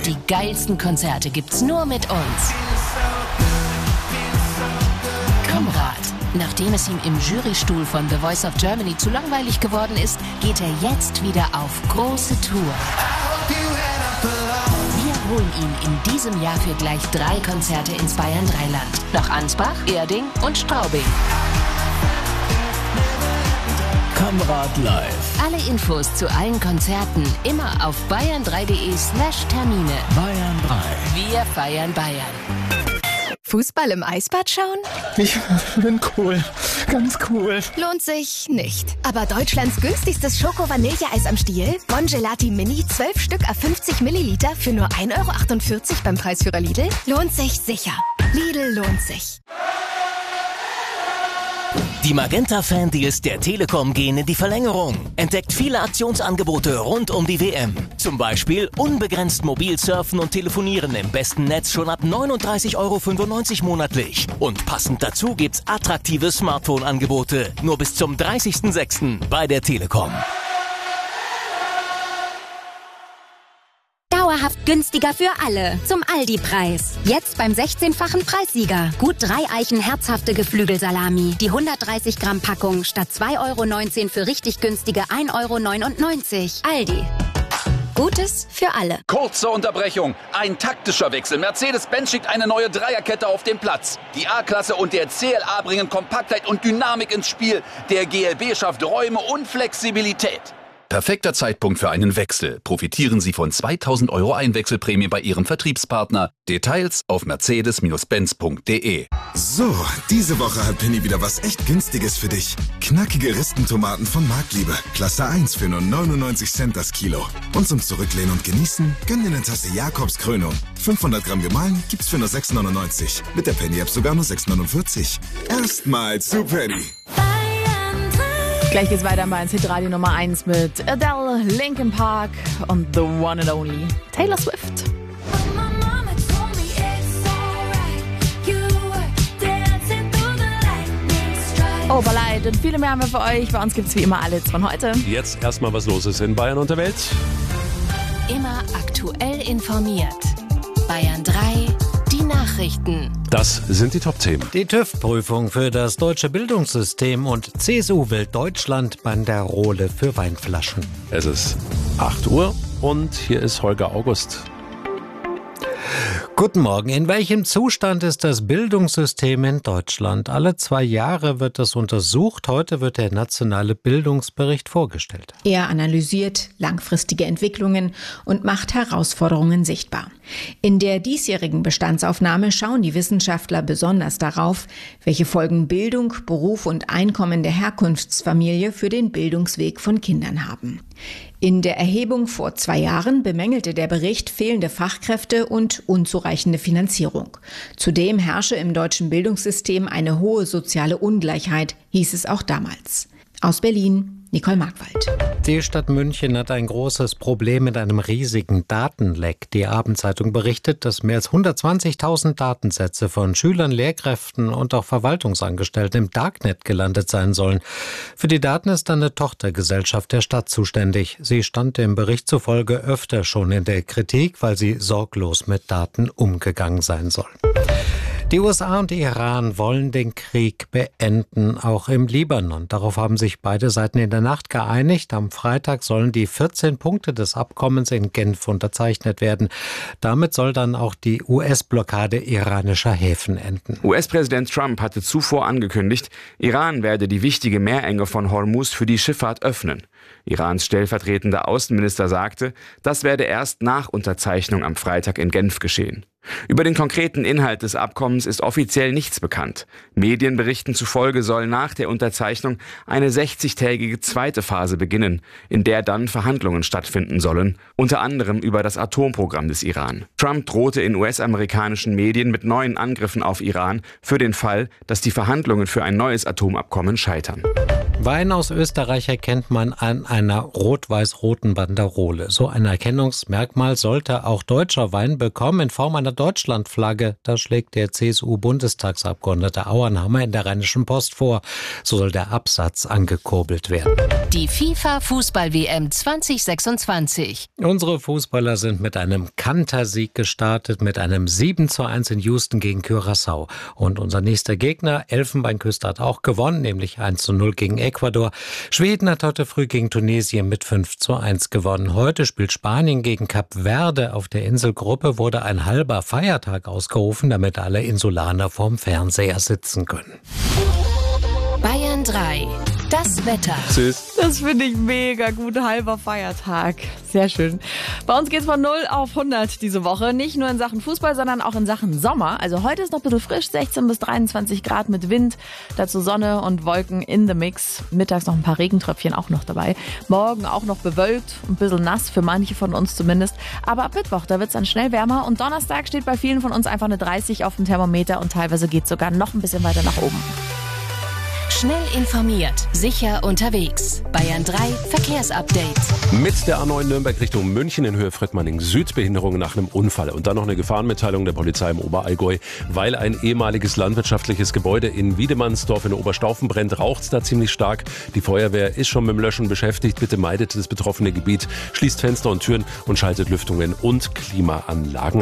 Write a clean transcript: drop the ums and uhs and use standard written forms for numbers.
Die geilsten Konzerte gibt's nur mit uns. Konrad. Nachdem es ihm im Jurystuhl von The Voice of Germany zu langweilig geworden ist, geht er jetzt wieder auf große Tour. Wir holen ihn in diesem Jahr für gleich 3 Konzerte ins Bayern Dreiland. Nach Ansbach, Erding und Straubing. Konrad live. Alle Infos zu allen Konzerten immer auf bayern3.de/Termine. Bayern 3. Wir feiern Bayern. Fußball im Eisbad schauen? Ich bin cool. Ganz cool. Lohnt sich nicht. Aber Deutschlands günstigstes Schoko-Vanilleeis am Stiel? Mongelati Mini, 12 Stück auf 50 Milliliter für nur 1,48 € beim Preisführer Lidl? Lohnt sich sicher. Lidl lohnt sich. Die Magenta-Fan-Deals der Telekom gehen in die Verlängerung. Entdeckt viele Aktionsangebote rund um die WM. Zum Beispiel unbegrenzt mobil surfen und telefonieren im besten Netz schon ab 39,95 € monatlich. Und passend dazu gibt's attraktive Smartphone-Angebote. Nur bis zum 30.06. bei der Telekom. Dauerhaft günstiger für alle. Zum Aldi-Preis. Jetzt beim 16-fachen Preissieger. Gut 3 Eichen herzhafte Geflügelsalami. Die 130 Gramm Packung statt 2,19 € für richtig günstige 1,99 €. Aldi. Gutes für alle. Kurze Unterbrechung. Ein taktischer Wechsel. Mercedes-Benz schickt eine neue Dreierkette auf den Platz. Die A-Klasse und der CLA bringen Kompaktheit und Dynamik ins Spiel. Der GLB schafft Räume und Flexibilität. Perfekter Zeitpunkt für einen Wechsel. Profitieren Sie von 2.000 € Einwechselprämie bei Ihrem Vertriebspartner. Details auf mercedes-benz.de. So, diese Woche hat Penny wieder was echt Günstiges für dich. Knackige Ristentomaten von Marktliebe. Klasse 1 für nur 99 Cent das Kilo. Und zum Zurücklehnen und Genießen, gönn dir eine Tasse Jakobs Krönung. 500 Gramm gemahlen gibt's für nur 6,99. Mit der Penny-App sogar nur 6,49. Erstmals zu Penny. Gleich geht's weiter bei Hitradio Nummer 1 mit Adele, Linkin Park und The One and Only Taylor Swift. Oberleit und viele mehr haben wir für euch. Bei uns gibt's wie immer alles von heute. Jetzt erstmal, was los ist in Bayern und der Welt. Immer aktuell informiert. Bayern 3, die Nachrichten. Das sind die Top-Themen. Die TÜV-Prüfung für das deutsche Bildungssystem und CSU will Deutschland Banderole für Weinflaschen. Es ist 8 Uhr und hier ist Holger August. Guten Morgen. In welchem Zustand ist das Bildungssystem in Deutschland? Alle 2 Jahre wird das untersucht. Heute wird der nationale Bildungsbericht vorgestellt. Er analysiert langfristige Entwicklungen und macht Herausforderungen sichtbar. In der diesjährigen Bestandsaufnahme schauen die Wissenschaftler besonders darauf, welche Folgen Bildung, Beruf und Einkommen der Herkunftsfamilie für den Bildungsweg von Kindern haben. In der Erhebung vor 2 Jahren bemängelte der Bericht fehlende Fachkräfte und unzureichende Finanzierung. Zudem herrsche im deutschen Bildungssystem eine hohe soziale Ungleichheit, hieß es auch damals. Aus Berlin, Nicole Markwald. Die Stadt München hat ein großes Problem mit einem riesigen Datenleck. Die Abendzeitung berichtet, dass mehr als 120.000 Datensätze von Schülern, Lehrkräften und auch Verwaltungsangestellten im Darknet gelandet sein sollen. Für die Daten ist eine Tochtergesellschaft der Stadt zuständig. Sie stand dem Bericht zufolge öfter schon in der Kritik, weil sie sorglos mit Daten umgegangen sein soll. Die USA und Iran wollen den Krieg beenden, auch im Libanon. Darauf haben sich beide Seiten in der Nacht geeinigt. Am Freitag sollen die 14 Punkte des Abkommens in Genf unterzeichnet werden. Damit soll dann auch die US-Blockade iranischer Häfen enden. US-Präsident Trump hatte zuvor angekündigt, Iran werde die wichtige Meerenge von Hormuz für die Schifffahrt öffnen. Irans stellvertretender Außenminister sagte, das werde erst nach Unterzeichnung am Freitag in Genf geschehen. Über den konkreten Inhalt des Abkommens ist offiziell nichts bekannt. Medienberichten zufolge soll nach der Unterzeichnung eine 60-tägige zweite Phase beginnen, in der dann Verhandlungen stattfinden sollen, unter anderem über das Atomprogramm des Iran. Trump drohte in US-amerikanischen Medien mit neuen Angriffen auf Iran für den Fall, dass die Verhandlungen für ein neues Atomabkommen scheitern. Wein aus Österreich erkennt man an einer rot-weiß-roten Banderole. So ein Erkennungsmerkmal sollte auch deutscher Wein bekommen in Form einer Deutschlandflagge. Das schlägt der CSU-Bundestagsabgeordnete Auernhammer in der Rheinischen Post vor. So soll der Absatz angekurbelt werden. Die FIFA-Fußball-WM 2026. Unsere Fußballer sind mit einem Kantersieg gestartet, mit einem 7:1 in Houston gegen Curaçao. Und unser nächster Gegner, Elfenbeinküste, hat auch gewonnen, nämlich 1:0 gegen Ecuador. Schweden hat heute früh gegen Tunesien mit 5:1 gewonnen. Heute spielt Spanien gegen Kap Verde. Auf der Inselgruppe wurde ein halber Feiertag ausgerufen, damit alle Insulaner vorm Fernseher sitzen können. Bayern 3. Das Wetter. Süß. Das finde ich mega gut. Halber Feiertag. Sehr schön. Bei uns geht's von 0 auf 100 diese Woche. Nicht nur in Sachen Fußball, sondern auch in Sachen Sommer. Also heute ist noch ein bisschen frisch. 16 bis 23 Grad mit Wind. Dazu Sonne und Wolken in the Mix. Mittags noch ein paar Regentröpfchen auch noch dabei. Morgen auch noch bewölkt. Ein bisschen nass, für manche von uns zumindest. Aber ab Mittwoch, da wird's dann schnell wärmer. Und Donnerstag steht bei vielen von uns einfach eine 30 auf dem Thermometer. Und teilweise geht's sogar noch ein bisschen weiter nach oben. Schnell informiert, sicher unterwegs. Bayern 3 Verkehrsupdate. Mit der A9 Nürnberg Richtung München in Höhe Fröttmanning Süd Behinderung nach einem Unfall. Und dann noch eine Gefahrenmitteilung der Polizei im Oberallgäu. Weil ein ehemaliges landwirtschaftliches Gebäude in Wiedemannsdorf in Oberstaufen brennt, raucht's da ziemlich stark. Die Feuerwehr ist schon mit dem Löschen beschäftigt. Bitte meidet das betroffene Gebiet, schließt Fenster und Türen und schaltet Lüftungen und Klimaanlagen